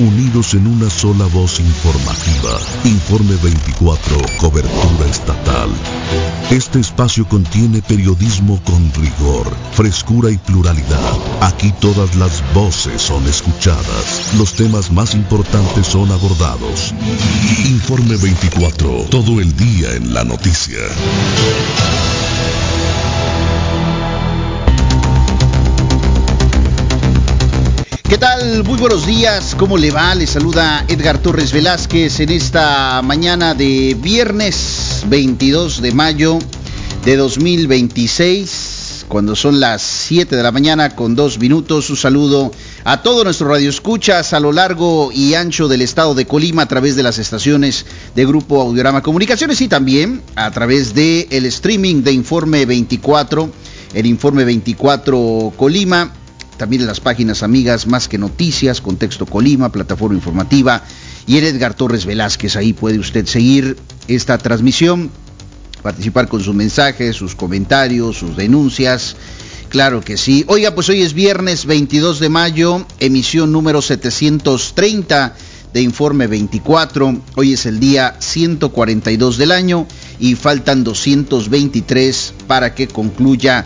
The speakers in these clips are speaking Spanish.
unidos en una sola voz informativa. Informe 24, cobertura estatal. Este espacio contiene periodismo con rigor, frescura y pluralidad. Aquí todas las voces son escuchadas. Los temas más importantes son abordados. Informe 24, todo el día en la noticia. ¿Qué tal? Muy buenos días, ¿cómo le va? Le saluda Edgar Torres Velázquez en esta mañana de viernes 22 de mayo de 2026, cuando son las 7 de la mañana con 2 minutos. Un saludo a todos nuestros radioescuchas a lo largo y ancho del estado de Colima a través de las estaciones de Grupo Audiorama Comunicaciones y también a través de el streaming de Informe 24, el Informe 24 Colima. También en las páginas amigas Más que Noticias, Contexto Colima, Plataforma Informativa y en Edgar Torres Velázquez. Ahí puede usted seguir esta transmisión, participar con sus mensajes, sus comentarios, sus denuncias. Claro que sí. Oiga, pues hoy es viernes 22 de mayo, emisión número 730 de Informe 24. Hoy es el día 142 del año y faltan 223 para que concluya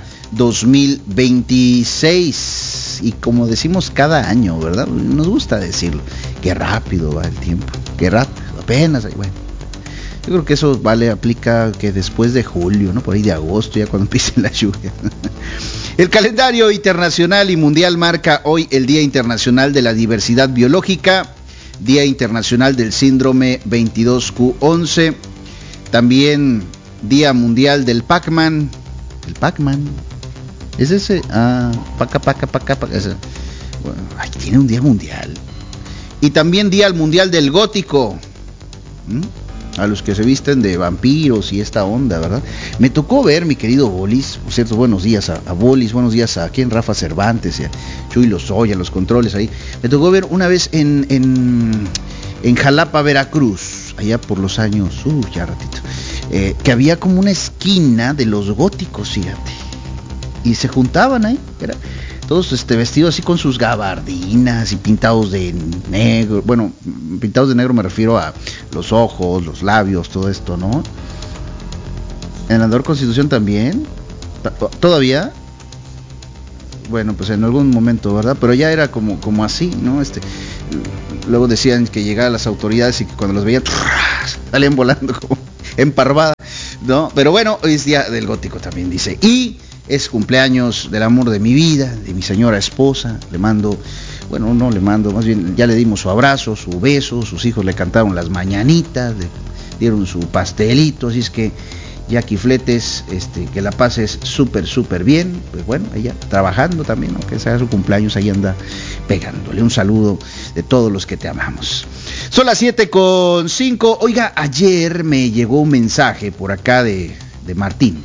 2026. Y como decimos cada año, ¿verdad? Nos gusta decirlo. Qué rápido va el tiempo. Qué rápido. Apenas ahí, bueno. Yo creo que eso aplica que después de julio, ¿no? Por ahí de agosto, ya cuando empiece la lluvia. El calendario internacional y mundial marca hoy el Día Internacional de la Diversidad Biológica, Día Internacional del Síndrome 22Q11, también Día Mundial del Pac-Man. El Pac-Man. ¿Es ese? Paca. Ese. Bueno, ay, tiene un día mundial. Y también Día Mundial del Gótico. A los que se visten de vampiros y esta onda, ¿verdad? Me tocó ver, mi querido Bolis, por cierto, buenos días a Bolis, buenos días a quien, Rafa Cervantes, a Chuy Lozoya, los controles ahí. Me tocó ver una vez en Jalapa, Veracruz, allá por los años, ya ratito, que había como una esquina de los góticos, fíjate. Y se juntaban ahí, todos vestidos así con sus gabardinas y pintados de negro. Bueno, pintados de negro me refiero a los ojos, los labios, todo esto, ¿no? En la Andor Constitución también, todavía, bueno, pues en algún momento, ¿verdad? Pero ya era como así, ¿no? Luego decían que llegaban las autoridades y que cuando los veían, salían volando como en parvada, ¿no? Pero bueno, hoy es día del gótico también, dice. Y es cumpleaños del amor de mi vida, de mi señora esposa. Le mando, bueno, no le mando, más bien ya le dimos su abrazo, su beso, sus hijos le cantaron las mañanitas, le dieron su pastelito, así es que Jackie Fletes, que la pases súper bien. Pues bueno, ella trabajando también, aunque sea su cumpleaños, ahí anda pegándole. Un saludo de todos los que te amamos. Son las 7:05. Oiga, ayer me llegó un mensaje por acá de Martín,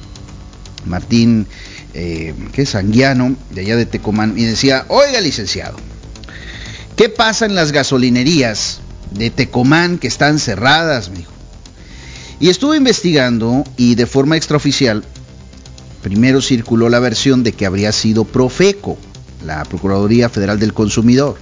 que es anguiano, de allá de Tecomán, y decía: oiga, licenciado, ¿qué pasa en las gasolinerías de Tecomán que están cerradas? Me dijo. Y estuve investigando y de forma extraoficial, primero circuló la versión de que habría sido Profeco, la Procuraduría Federal del Consumidor.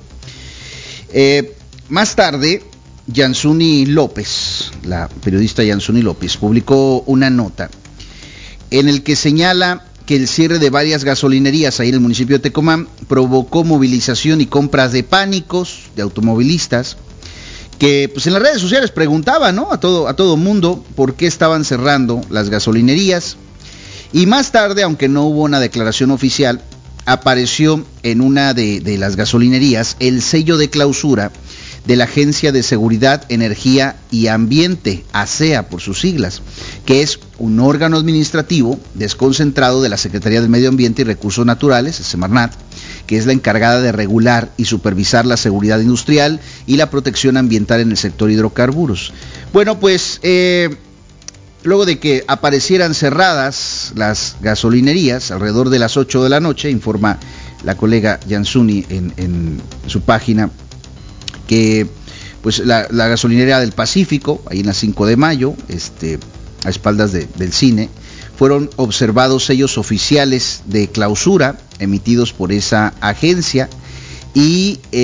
Más tarde, Yansuni López, la periodista Yansuni López, publicó una nota en el que señala que el cierre de varias gasolinerías ahí en el municipio de Tecomán provocó movilización y compras de pánicos de automovilistas que pues en las redes sociales preguntaban, ¿no? a todo mundo por qué estaban cerrando las gasolinerías. Y más tarde, aunque no hubo una declaración oficial, apareció en una de las gasolinerías el sello de clausura de la Agencia de Seguridad, Energía y Ambiente, ASEA por sus siglas, que es un órgano administrativo desconcentrado de la Secretaría del Medio Ambiente y Recursos Naturales, Semarnat, que es la encargada de regular y supervisar la seguridad industrial y la protección ambiental en el sector hidrocarburos. Bueno, pues luego de que aparecieran cerradas las gasolinerías alrededor de las 8 de la noche, informa la colega Yansuni en su página, que pues la gasolinera del Pacífico, ahí en la 5 de mayo, a espaldas del cine, fueron observados sellos oficiales de clausura emitidos por esa agencia y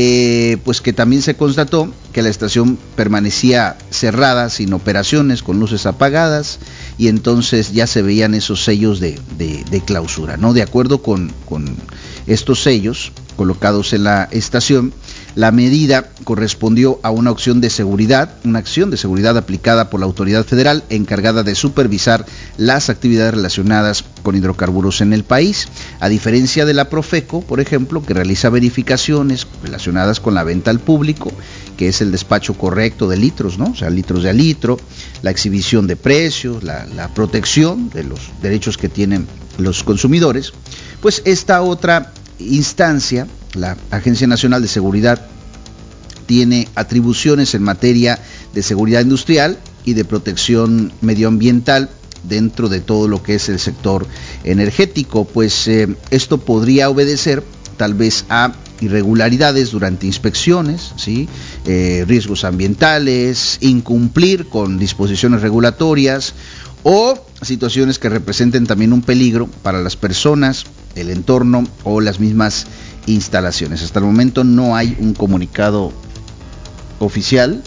pues que también se constató que la estación permanecía cerrada, sin operaciones, con luces apagadas, y entonces ya se veían esos sellos de clausura, ¿no? De acuerdo con estos sellos colocados en la estación, la medida correspondió a una acción de seguridad aplicada por la autoridad federal encargada de supervisar las actividades relacionadas con hidrocarburos en el país, a diferencia de la Profeco, por ejemplo, que realiza verificaciones relacionadas con la venta al público, que es el despacho correcto de litros, ¿no? O sea, litros de a litro, la exhibición de precios, la protección de los derechos que tienen los consumidores. Pues esta otra instancia, la Agencia Nacional de Seguridad, tiene atribuciones en materia de seguridad industrial y de protección medioambiental dentro de todo lo que es el sector energético. Pues esto podría obedecer tal vez a irregularidades durante inspecciones, ¿sí? Riesgos ambientales, incumplir con disposiciones regulatorias o situaciones que representen también un peligro para las personas, el entorno o las mismas instalaciones. Hasta el momento no hay un comunicado oficial,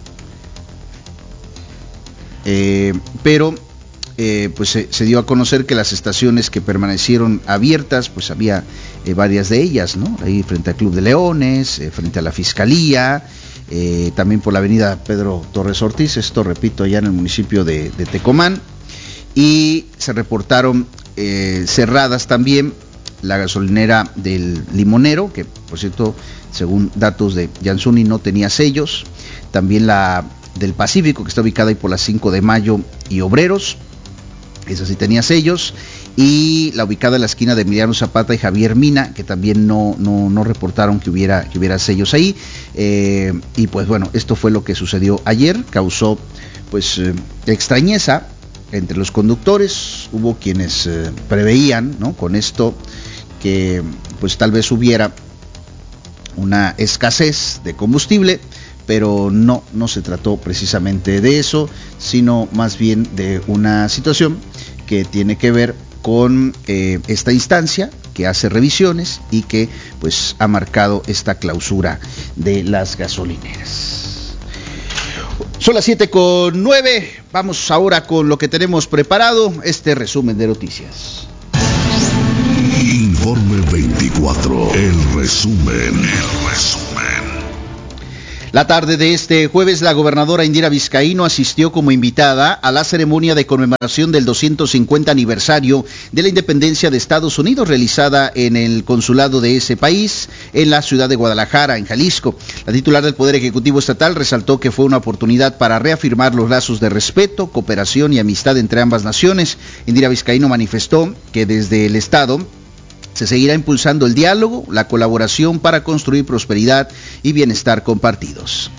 pero pues se dio a conocer que las estaciones que permanecieron abiertas, pues había varias de ellas, ¿no? Ahí frente al Club de Leones, frente a la Fiscalía, también por la avenida Pedro Torres Ortiz, esto repito, allá en el municipio de Tecomán, y se reportaron cerradas también la gasolinera del Limonero, que por cierto, según datos de Yansuni, no tenía sellos, también la del Pacífico, que está ubicada ahí por las 5 de Mayo y Obreros, esa sí tenía sellos, y la ubicada en la esquina de Emiliano Zapata y Javier Mina, que también no reportaron que hubiera sellos ahí, y pues bueno, esto fue lo que sucedió ayer, causó pues extrañeza entre los conductores. Hubo quienes preveían, ¿no?, con esto que pues tal vez hubiera una escasez de combustible, pero no se trató precisamente de eso, sino más bien de una situación que tiene que ver con esta instancia que hace revisiones y que pues ha marcado esta clausura de las gasolineras. Son las 7:09, vamos ahora con lo que tenemos preparado, este resumen de noticias. Informe 24, el resumen. La tarde de este jueves, la gobernadora Indira Vizcaíno asistió como invitada a la ceremonia de conmemoración del 250 aniversario de la independencia de Estados Unidos, realizada en el consulado de ese país, en la ciudad de Guadalajara, en Jalisco. La titular del Poder Ejecutivo Estatal resaltó que fue una oportunidad para reafirmar los lazos de respeto, cooperación y amistad entre ambas naciones. Indira Vizcaíno manifestó que desde el Estado se seguirá impulsando el diálogo, la colaboración para construir prosperidad y bienestar compartidos.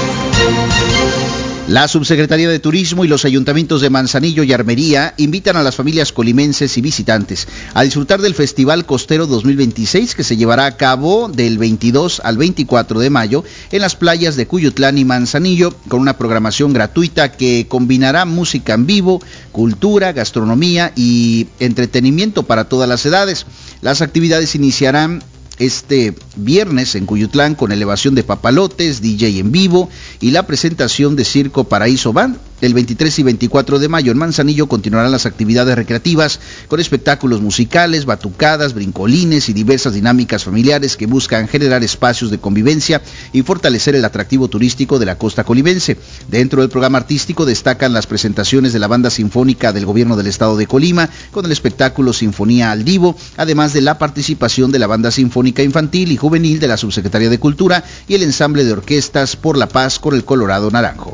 La Subsecretaría de Turismo y los ayuntamientos de Manzanillo y Armería invitan a las familias colimenses y visitantes a disfrutar del Festival Costero 2026, que se llevará a cabo del 22 al 24 de mayo en las playas de Cuyutlán y Manzanillo, con una programación gratuita que combinará música en vivo, cultura, gastronomía y entretenimiento para todas las edades. Las actividades iniciarán este viernes en Cuyutlán con elevación de papalotes, DJ en vivo y la presentación de Circo Paraíso Band. El 23 y 24 de mayo en Manzanillo continuarán las actividades recreativas con espectáculos musicales, batucadas, brincolines y diversas dinámicas familiares que buscan generar espacios de convivencia y fortalecer el atractivo turístico de la costa colimense. Dentro del programa artístico destacan las presentaciones de la Banda Sinfónica del Gobierno del Estado de Colima con el espectáculo Sinfonía al Divo, además de la participación de la Banda Sinfónica Infantil y Juvenil de la Subsecretaría de Cultura y el ensamble de orquestas Por la Paz con el Colorado Naranjo.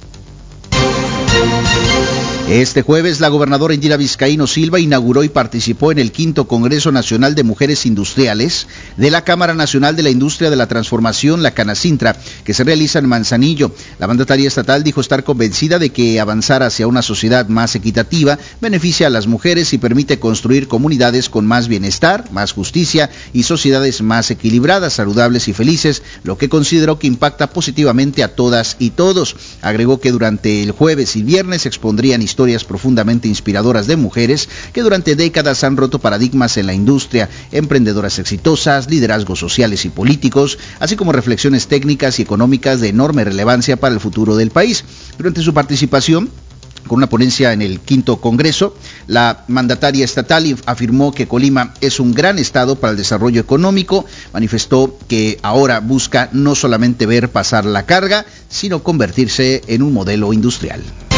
Este jueves, la gobernadora Indira Vizcaíno Silva inauguró y participó en el 5º Congreso Nacional de Mujeres Industriales de la Cámara Nacional de la Industria de la Transformación, la Canacintra, que se realiza en Manzanillo. La mandataria estatal dijo estar convencida de que avanzar hacia una sociedad más equitativa beneficia a las mujeres y permite construir comunidades con más bienestar, más justicia y sociedades más equilibradas, saludables y felices, lo que consideró que impacta positivamente a todas y todos. Agregó que durante el jueves y viernes expondrían historias historias profundamente inspiradoras de mujeres que durante décadas han roto paradigmas en la industria, emprendedoras exitosas, liderazgos sociales y políticos, así como reflexiones técnicas y económicas de enorme relevancia para el futuro del país. Durante su participación con una ponencia en el 5º Congreso, la mandataria estatal afirmó que Colima es un gran estado para el desarrollo económico. Manifestó que ahora busca no solamente ver pasar la carga, sino convertirse en un modelo industrial.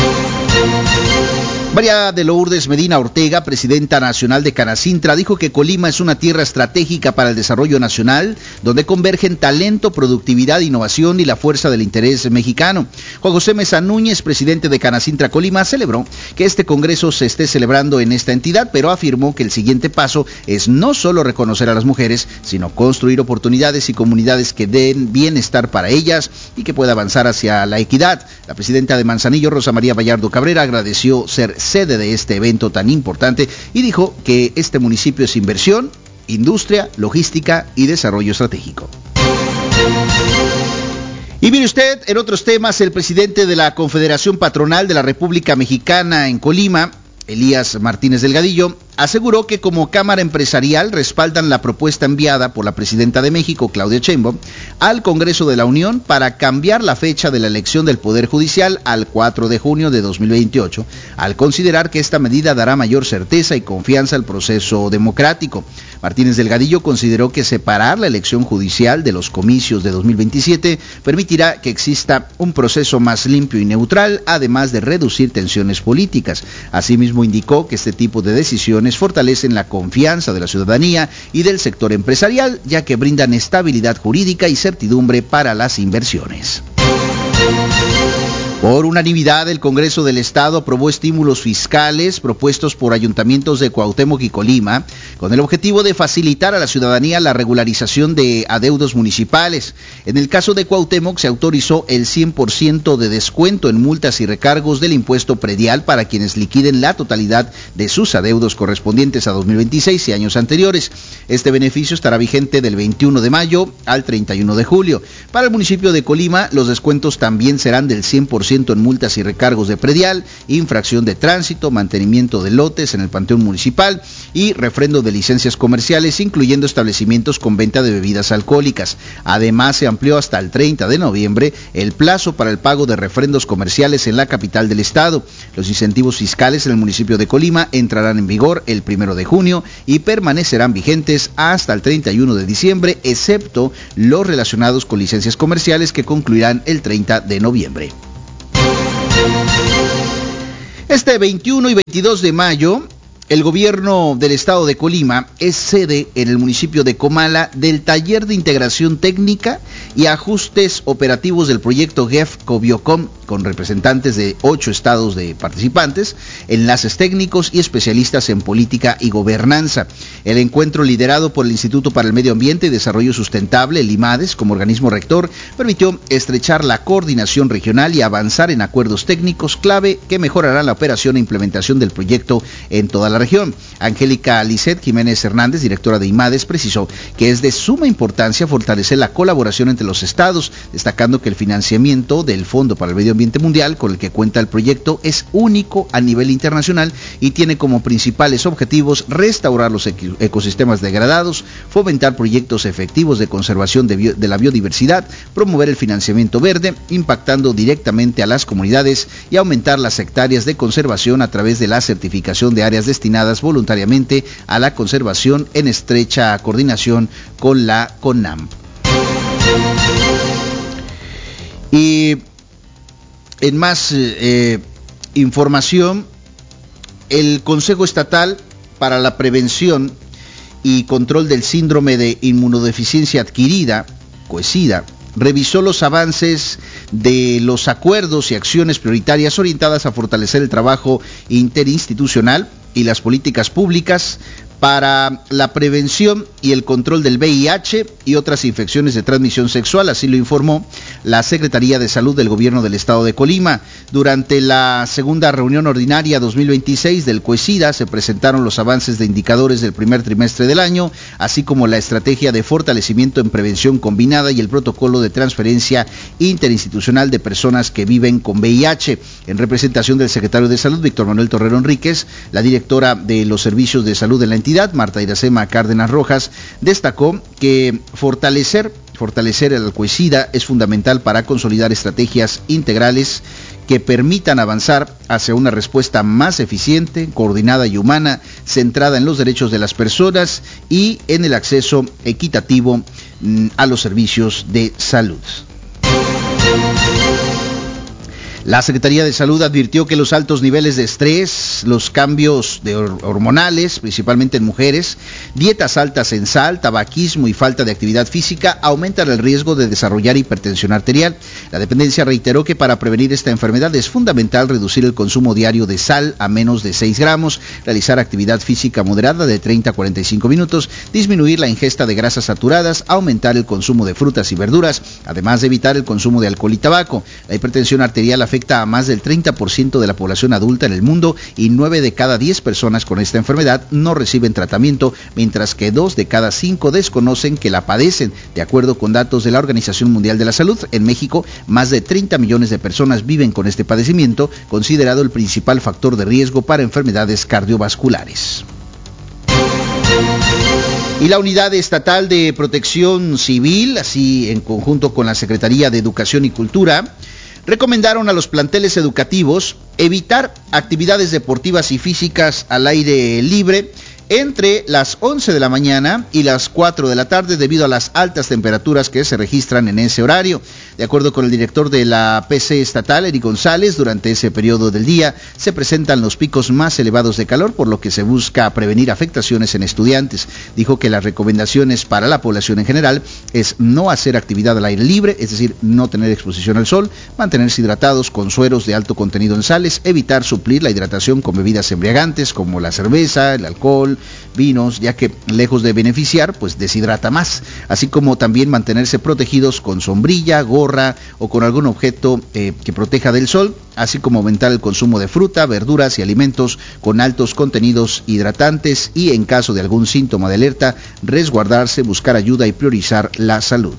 María de Lourdes Medina Ortega, presidenta nacional de Canacintra, dijo que Colima es una tierra estratégica para el desarrollo nacional, donde convergen talento, productividad, innovación y la fuerza del interés mexicano. Juan José Mesa Núñez, presidente de Canacintra Colima, celebró que este congreso se esté celebrando en esta entidad, pero afirmó que el siguiente paso es no solo reconocer a las mujeres, sino construir oportunidades y comunidades que den bienestar para ellas y que pueda avanzar hacia la equidad. La presidenta de Manzanillo, Rosa María Vallardo Cabrera, agradeció ser sede de este evento tan importante y dijo que este municipio es inversión, industria, logística y desarrollo estratégico. Y mire usted, en otros temas, el presidente de la Confederación Patronal de la República Mexicana en Colima, Elías Martínez Delgadillo, aseguró que como Cámara Empresarial respaldan la propuesta enviada por la presidenta de México, Claudia Sheinbaum, al Congreso de la Unión para cambiar la fecha de la elección del Poder Judicial al 4 de junio de 2028, al considerar que esta medida dará mayor certeza y confianza al proceso democrático. Martínez Delgadillo consideró que separar la elección judicial de los comicios de 2027 permitirá que exista un proceso más limpio y neutral, además de reducir tensiones políticas. Asimismo, indicó que este tipo de decisiones fortalecen la confianza de la ciudadanía y del sector empresarial, ya que brindan estabilidad jurídica y certidumbre para las inversiones. Por unanimidad, el Congreso del Estado aprobó estímulos fiscales propuestos por ayuntamientos de Cuauhtémoc y Colima, con el objetivo de facilitar a la ciudadanía la regularización de adeudos municipales. En el caso de Cuauhtémoc, se autorizó el 100% de descuento en multas y recargos del impuesto predial para quienes liquiden la totalidad de sus adeudos correspondientes a 2026 y años anteriores. Este beneficio estará vigente del 21 de mayo al 31 de julio. Para el municipio de Colima, los descuentos también serán del 100% en multas y recargos de predial, infracción de tránsito, mantenimiento de lotes en el panteón municipal y refrendo de licencias comerciales, incluyendo establecimientos con venta de bebidas alcohólicas. Además, se amplió hasta el 30 de noviembre el plazo para el pago de refrendos comerciales en la capital del estado. Los incentivos fiscales en el municipio de Colima entrarán en vigor el 1 de junio y permanecerán vigentes hasta el 31 de diciembre, excepto los relacionados con licencias comerciales que concluirán el 30 de noviembre. Este 21 y 22 de mayo, el gobierno del estado de Colima es sede en el municipio de Comala del Taller de Integración Técnica y Ajustes Operativos del proyecto GEF-Cobiocom, con representantes de 8 estados de participantes, enlaces técnicos y especialistas en política y gobernanza. El encuentro, liderado por el Instituto para el Medio Ambiente y Desarrollo Sustentable, el IMADES, como organismo rector, permitió estrechar la coordinación regional y avanzar en acuerdos técnicos clave que mejorarán la operación e implementación del proyecto en toda la región. Angélica Lisset Jiménez Hernández, directora de IMADES, precisó que es de suma importancia fortalecer la colaboración entre los estados, destacando que el financiamiento del Fondo para el Medio Ambiente Mundial, con el que cuenta el proyecto, es único a nivel internacional y tiene como principales objetivos restaurar los ecosistemas degradados, fomentar proyectos efectivos de conservación de la biodiversidad, promover el financiamiento verde, impactando directamente a las comunidades y aumentar las hectáreas de conservación a través de la certificación de áreas destinadas voluntariamente a la conservación en estrecha coordinación con la CONAMP. Y en más información, el Consejo Estatal para la Prevención y Control del Síndrome de Inmunodeficiencia Adquirida, COESIDA, revisó los avances de los acuerdos y acciones prioritarias orientadas a fortalecer el trabajo interinstitucional y las políticas públicas para la prevención y el control del VIH y otras infecciones de transmisión sexual, así lo informó la Secretaría de Salud del Gobierno del Estado de Colima. Durante la segunda reunión ordinaria 2026 del COESIDA se presentaron los avances de indicadores del primer trimestre del año, así como la estrategia de fortalecimiento en prevención combinada y el protocolo de transferencia interinstitucional de personas que viven con VIH. En representación del secretario de Salud, Víctor Manuel Torrero Enríquez, la directora de los servicios de salud en la entidad, Marta Iracema Cárdenas Rojas, destacó que fortalecer el COESIDA es fundamental para consolidar estrategias integrales que permitan avanzar hacia una respuesta más eficiente, coordinada y humana, centrada en los derechos de las personas y en el acceso equitativo a los servicios de salud. La Secretaría de Salud advirtió que los altos niveles de estrés, los cambios hormonales, principalmente en mujeres, dietas altas en sal, tabaquismo y falta de actividad física aumentan el riesgo de desarrollar hipertensión arterial. La dependencia reiteró que para prevenir esta enfermedad es fundamental reducir el consumo diario de sal a menos de 6 gramos, realizar actividad física moderada de 30 a 45 minutos, disminuir la ingesta de grasas saturadas, aumentar el consumo de frutas y verduras, además de evitar el consumo de alcohol y tabaco. La hipertensión arterial afecta a más del 30% de la población adulta en el mundo y 9 de cada 10 personas con esta enfermedad no reciben tratamiento, mientras que 2 de cada 5 desconocen que la padecen. De acuerdo con datos de la Organización Mundial de la Salud, en México, más de 30 millones de personas viven con este padecimiento, considerado el principal factor de riesgo para enfermedades cardiovasculares. Y la Unidad Estatal de Protección Civil, así en conjunto con la Secretaría de Educación y Cultura, recomendaron a los planteles educativos evitar actividades deportivas y físicas al aire libre entre las 11 de la mañana y las 4 de la tarde debido a las altas temperaturas que se registran en ese horario. De acuerdo con el director de la PC estatal, Eric González, durante ese periodo del día se presentan los picos más elevados de calor, por lo que se busca prevenir afectaciones en estudiantes. Dijo que las recomendaciones para la población en general es no hacer actividad al aire libre, es decir, no tener exposición al sol, mantenerse hidratados con sueros de alto contenido en sales, evitar suplir la hidratación con bebidas embriagantes como la cerveza, el alcohol, vinos, ya que lejos de beneficiar, pues deshidrata más, así como también mantenerse protegidos con sombrilla, gorra o con algún objeto que proteja del sol, así como aumentar el consumo de fruta, verduras y alimentos con altos contenidos hidratantes y en caso de algún síntoma de alerta, resguardarse, buscar ayuda y priorizar la salud.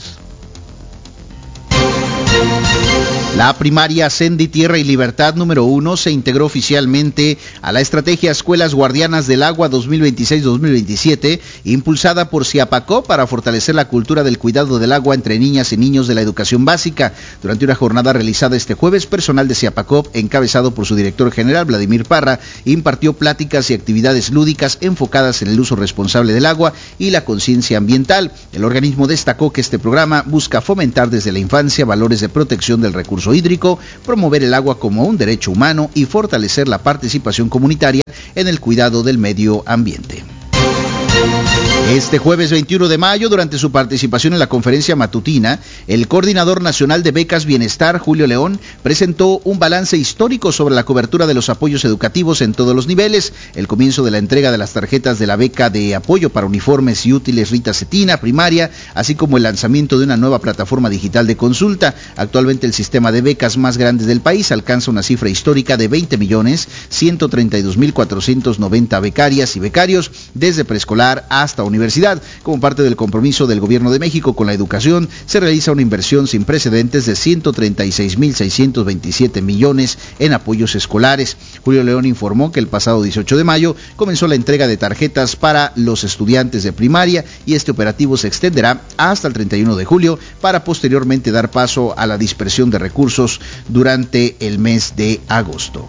La primaria Sendi Tierra y Libertad número 1 se integró oficialmente a la estrategia Escuelas Guardianas del Agua 2026-2027, impulsada por CIAPACO para fortalecer la cultura del cuidado del agua entre niñas y niños de la educación básica. Durante una jornada realizada este jueves, personal de CIAPACO, encabezado por su director general, Vladimir Parra, impartió pláticas y actividades lúdicas enfocadas en el uso responsable del agua y la conciencia ambiental. El organismo destacó que este programa busca fomentar desde la infancia valores de protección del recurso hídrico, promover el agua como un derecho humano y fortalecer la participación comunitaria en el cuidado del medio ambiente. Este jueves 21 de mayo, durante su participación en la conferencia matutina, el coordinador nacional de becas Bienestar, Julio León, presentó un balance histórico sobre la cobertura de los apoyos educativos en todos los niveles, el comienzo de la entrega de las tarjetas de la beca de apoyo para uniformes y útiles Rita Cetina, primaria, así como el lanzamiento de una nueva plataforma digital de consulta. Actualmente el sistema de becas más grande del país alcanza una cifra histórica de 20.132.490 becarias y becarios, desde preescolar hasta universidad. Como parte del compromiso del Gobierno de México con la educación, se realiza una inversión sin precedentes de 136.627 millones en apoyos escolares. Julio León informó que el pasado 18 de mayo comenzó la entrega de tarjetas para los estudiantes de primaria y este operativo se extenderá hasta el 31 de julio para posteriormente dar paso a la dispersión de recursos durante el mes de agosto.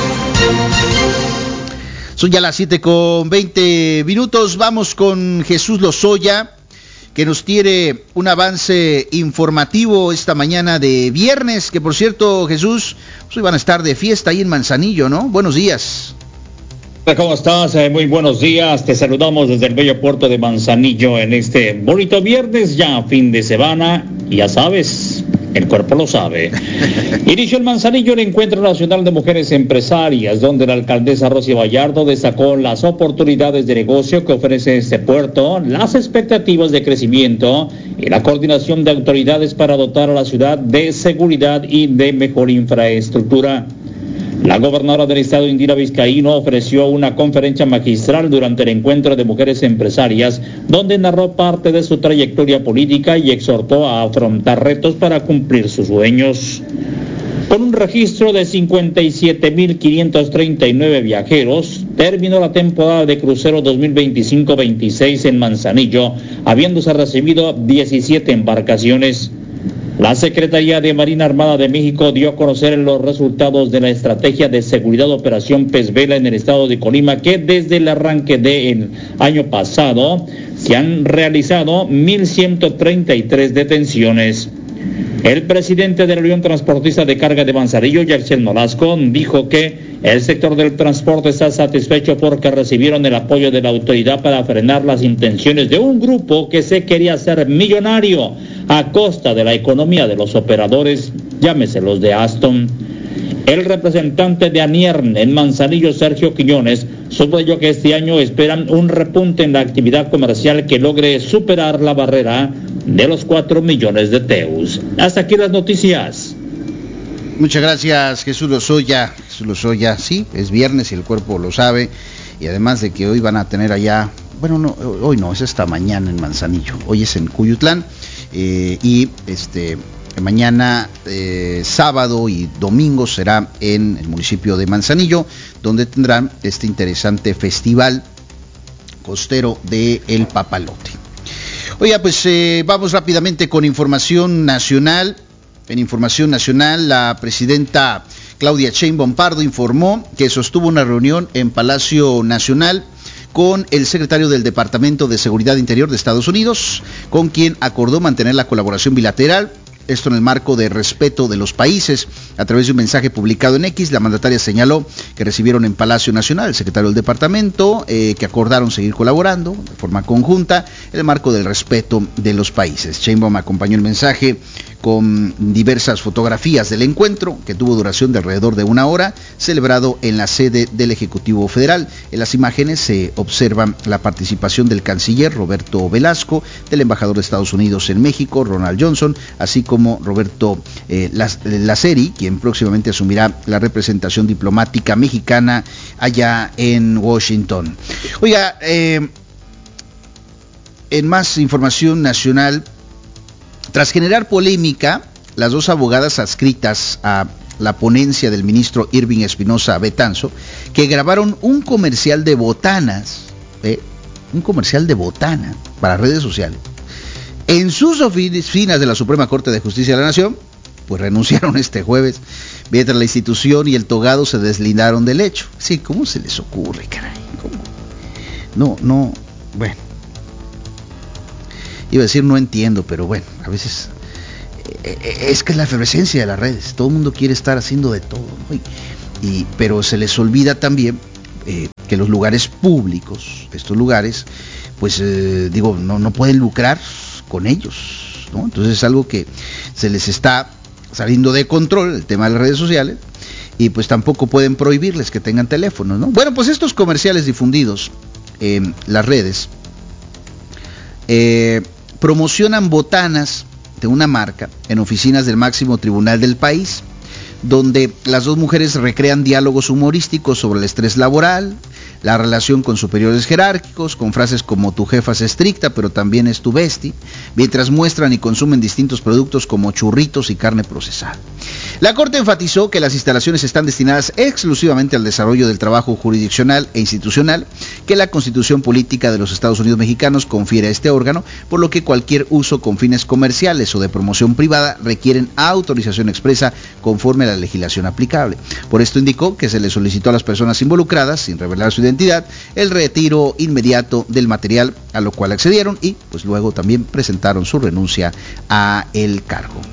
Son ya las 7:20. Vamos con Jesús Lozoya, que nos tiene un avance informativo esta mañana de viernes, que por cierto, Jesús, pues hoy van a estar de fiesta ahí en Manzanillo, ¿no? Buenos días. ¿Cómo estás? Muy buenos días. Te saludamos desde el bello puerto de Manzanillo en este bonito viernes, ya fin de semana. Y ya sabes, el cuerpo lo sabe. Inició en Manzanillo el Encuentro Nacional de Mujeres Empresarias, donde la alcaldesa Rosy Vallardo destacó las oportunidades de negocio que ofrece este puerto, las expectativas de crecimiento y la coordinación de autoridades para dotar a la ciudad de seguridad y de mejor infraestructura. La gobernadora del estado, Indira Vizcaíno, ofreció una conferencia magistral durante el Encuentro de Mujeres Empresarias, donde narró parte de su trayectoria política y exhortó a afrontar retos para cumplir sus sueños. Con un registro de 57.539 viajeros, terminó la temporada de crucero 2025-26 en Manzanillo, habiéndose recibido 17 embarcaciones. La Secretaría de Marina Armada de México dio a conocer los resultados de la estrategia de seguridad de Operación Pez Vela en el estado de Colima, que desde el arranque del año pasado se han realizado 1.133 detenciones. El presidente de la Unión Transportista de Carga de Manzanillo, Yaxel Nolasco, dijo que el sector del transporte está satisfecho porque recibieron el apoyo de la autoridad para frenar las intenciones de un grupo que se quería hacer millonario a costa de la economía de los operadores, llámese los de Aston. El representante de Aniern en Manzanillo, Sergio Quiñones, subrayó que este año esperan un repunte en la actividad comercial que logre superar la barrera de los 4 millones de TEUs. Hasta aquí las noticias. Muchas gracias, Jesús Lozoya. Jesús Lozoya, sí, es viernes y el cuerpo lo sabe. Y además de que hoy van a tener allá, bueno, no, hoy no, es esta mañana en Manzanillo. Hoy es en Cuyutlán. Mañana, sábado y domingo será en el municipio de Manzanillo, donde tendrán este interesante festival costero de El Papalote. Oiga, pues vamos rápidamente con información nacional. En información nacional, la presidenta Claudia Sheinbaum Pardo informó que sostuvo una reunión en Palacio Nacional con el secretario del Departamento de Seguridad Interior de Estados Unidos, con quien acordó mantener la colaboración bilateral. Esto en el marco de respeto de los países. A través de un mensaje publicado en X, la mandataria señaló que recibieron en Palacio Nacional el secretario del departamento, que acordaron seguir colaborando de forma conjunta en el marco del respeto de los países. Sheinbaum acompañó el mensaje con diversas fotografías del encuentro, que tuvo duración de alrededor de 1 hora, celebrado en la sede del Ejecutivo Federal. En las imágenes se observa la participación del canciller Roberto Velasco, del embajador de Estados Unidos en México, Ronald Johnson, así como Roberto Laceri, quien próximamente asumirá la representación diplomática mexicana allá en Washington. Oiga, en más información nacional, tras generar polémica, las dos abogadas adscritas a la ponencia del ministro Irving Espinosa Betanzo, que grabaron un comercial de botanas para redes sociales, en sus oficinas de la Suprema Corte de Justicia de la Nación, pues renunciaron este jueves, mientras la institución y el togado se deslindaron del hecho. Sí, ¿cómo se les ocurre, caray? ¿Cómo? No, bueno. Iba a decir no entiendo, pero bueno, a veces es que es la efervescencia de las redes, todo el mundo quiere estar haciendo de todo, ¿no? Pero se les olvida también que los lugares públicos, estos lugares, pues no pueden lucrar con ellos, ¿no? Entonces es algo que se les está saliendo de control, el tema de las redes sociales, y pues tampoco pueden prohibirles que tengan teléfonos, ¿no? Bueno, pues estos comerciales difundidos en las redes promocionan botanas de una marca en oficinas del máximo tribunal del país, donde las dos mujeres recrean diálogos humorísticos sobre el estrés laboral, la relación con superiores jerárquicos, con frases como tu jefa es estricta, pero también es tu bestie, mientras muestran y consumen distintos productos como churritos y carne procesada. La Corte enfatizó que las instalaciones están destinadas exclusivamente al desarrollo del trabajo jurisdiccional e institucional que la Constitución Política de los Estados Unidos Mexicanos confiere a este órgano, por lo que cualquier uso con fines comerciales o de promoción privada requieren autorización expresa conforme a la legislación aplicable. Por esto indicó que se le solicitó a las personas involucradas, sin revelar su identidad, el retiro inmediato del material, a lo cual accedieron y pues luego también presentaron su renuncia a el cargo.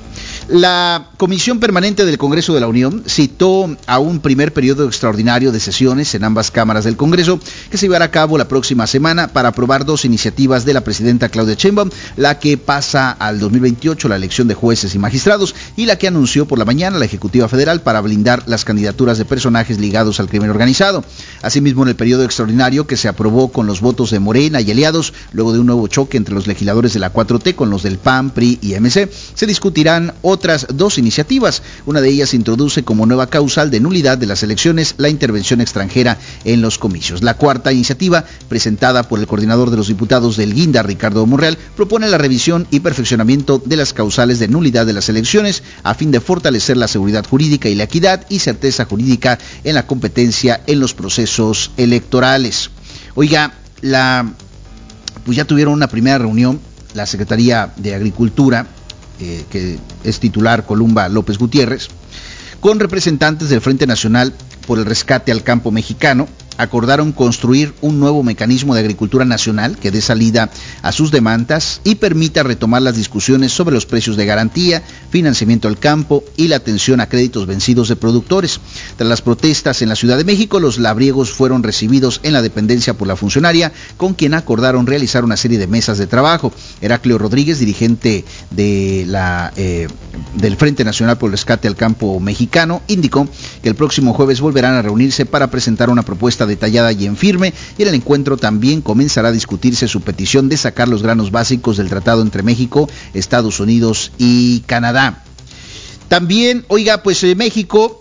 La Comisión Permanente del Congreso de la Unión citó a un primer periodo extraordinario de sesiones en ambas cámaras del Congreso que se llevará a cabo la próxima semana para aprobar dos iniciativas de la presidenta Claudia Sheinbaum, la que pasa al 2028 la elección de jueces y magistrados y la que anunció por la mañana la Ejecutiva Federal para blindar las candidaturas de personajes ligados al crimen organizado. Asimismo, en el periodo extraordinario que se aprobó con los votos de Morena y aliados, luego de un nuevo choque entre los legisladores de la 4T con los del PAN, PRI y MC, se discutirán otras dos iniciativas. Una de ellas introduce como nueva causal de nulidad de las elecciones la intervención extranjera en los comicios. La cuarta iniciativa, presentada por el coordinador de los diputados del Guinda, Ricardo Monreal, propone la revisión y perfeccionamiento de las causales de nulidad de las elecciones a fin de fortalecer la seguridad jurídica y la equidad y certeza jurídica en la competencia en los procesos electorales. Oiga, pues ya tuvieron una primera reunión la Secretaría de Agricultura, que es titular Columba López Gutiérrez, con representantes del Frente Nacional por el Rescate al Campo Mexicano. Acordaron construir un nuevo mecanismo de agricultura nacional que dé salida a sus demandas y permita retomar las discusiones sobre los precios de garantía, financiamiento al campo y la atención a créditos vencidos de productores. Tras las protestas en la Ciudad de México, los labriegos fueron recibidos en la dependencia por la funcionaria, con quien acordaron realizar una serie de mesas de trabajo. Heraclio Rodríguez, dirigente de del Frente Nacional por el Rescate al Campo Mexicano, indicó que el próximo jueves volverán a reunirse para presentar una propuesta detallada y en firme, y en el encuentro también comenzará a discutirse su petición de sacar los granos básicos del tratado entre México, Estados Unidos y Canadá. También, oiga, pues México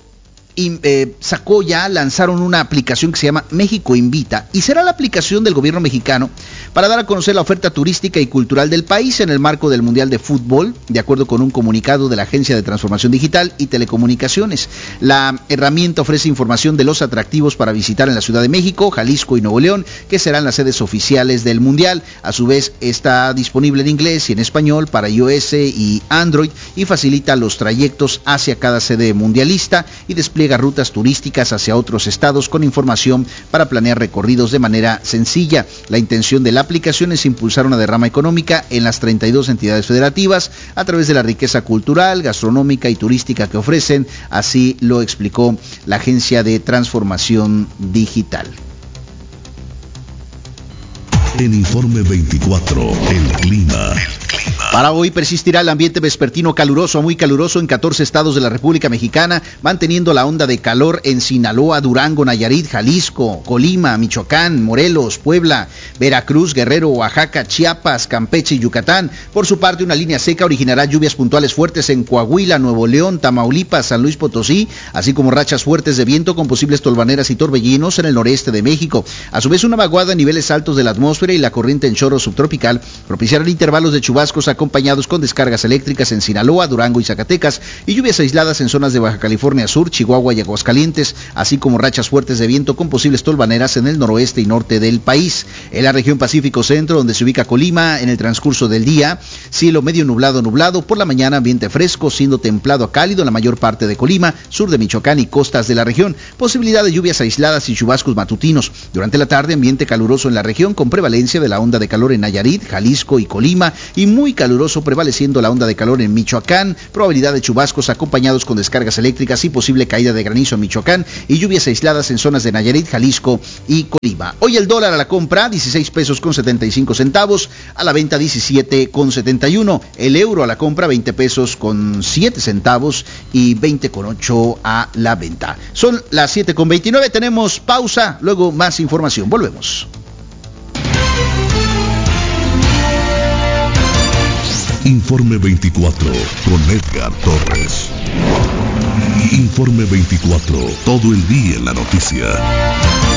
lanzaron una aplicación que se llama México Invita, y será la aplicación del gobierno mexicano para dar a conocer la oferta turística y cultural del país en el marco del Mundial de Fútbol, de acuerdo con un comunicado de la Agencia de Transformación Digital y Telecomunicaciones. La herramienta ofrece información de los atractivos para visitar en la Ciudad de México, Jalisco y Nuevo León, que serán las sedes oficiales del Mundial. A su vez, está disponible en inglés y en español para iOS y Android, y facilita los trayectos hacia cada sede mundialista y despliega rutas turísticas hacia otros estados con información para planear recorridos de manera sencilla. La intención de la aplicación es impulsar una derrama económica en las 32 entidades federativas a través de la riqueza cultural, gastronómica y turística que ofrecen, así lo explicó la Agencia de Transformación Digital. En Informe 24, el clima. Para hoy persistirá el ambiente vespertino caluroso a muy caluroso en 14 estados de la República Mexicana, manteniendo la onda de calor en Sinaloa, Durango, Nayarit, Jalisco, Colima, Michoacán, Morelos, Puebla, Veracruz, Guerrero, Oaxaca, Chiapas, Campeche y Yucatán. Por su parte, una línea seca originará lluvias puntuales fuertes en Coahuila, Nuevo León, Tamaulipas, San Luis Potosí, así como rachas fuertes de viento con posibles tolvaneras y torbellinos en el noreste de México. A su vez, una vaguada a niveles altos de la atmósfera y la corriente en chorro subtropical propiciarán intervalos de chubascos acompañados con descargas eléctricas en Sinaloa, Durango y Zacatecas, y lluvias aisladas en zonas de Baja California Sur, Chihuahua y Aguascalientes, así como rachas fuertes de viento con posibles tolvaneras en el noroeste y norte del país. En la región Pacífico Centro, donde se ubica Colima, en el transcurso del día, cielo medio nublado, por la mañana ambiente fresco, siendo templado a cálido en la mayor parte de Colima, sur de Michoacán y costas de la región. Posibilidad de lluvias aisladas y chubascos matutinos. Durante la tarde, ambiente caluroso en la región con prevalencia de la onda de calor en Nayarit, Jalisco y Colima, y muy caluroso prevaleciendo la onda de calor en Michoacán, probabilidad de chubascos acompañados con descargas eléctricas y posible caída de granizo en Michoacán, y lluvias aisladas en zonas de Nayarit, Jalisco y Colima. Hoy el dólar a la compra 16 pesos con 75 centavos, a la venta 17 con 71, el euro a la compra 20 pesos con 7 centavos y 20 con 8 a la venta. Son las 7 con 29, tenemos pausa, luego más información, volvemos. Informe 24 con Edgar Torres. Informe 24, todo el día en la noticia.